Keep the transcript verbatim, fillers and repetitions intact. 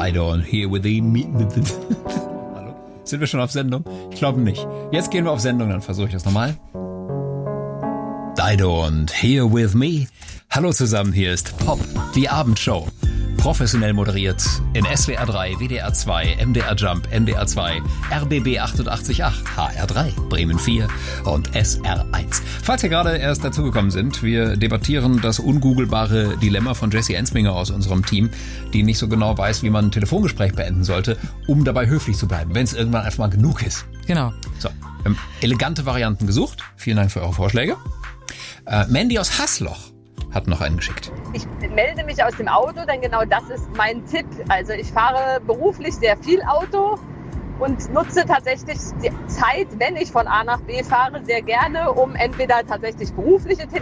Dido und Here With Me. Hallo? Sind wir schon auf Sendung? Ich glaube nicht. Jetzt gehen wir auf Sendung, dann versuche ich das nochmal. Dido und Here With Me. Hallo zusammen, hier ist Pop, die Abendshow. Professionell moderiert in S W R drei, W D R zwei, M D R Jump, M D R zwei, R B B achtundachtzig Komma acht, H R drei, Bremen vier und S R eins. Falls ihr gerade erst dazugekommen sind, wir debattieren das ungoogelbare Dilemma von Jessie Ensminger aus unserem Team, die nicht so genau weiß, wie man ein Telefongespräch beenden sollte, um dabei höflich zu bleiben, wenn es irgendwann einfach mal genug ist. Genau. So, wir haben elegante Varianten gesucht. Vielen Dank für eure Vorschläge. Äh, Mandy aus Haßloch hat noch einen geschickt. Ich melde mich aus dem Auto, denn genau das ist mein Tipp. Also ich fahre beruflich sehr viel Auto und nutze tatsächlich die Zeit, wenn ich von A nach B fahre, sehr gerne, um entweder tatsächlich berufliche Telefonate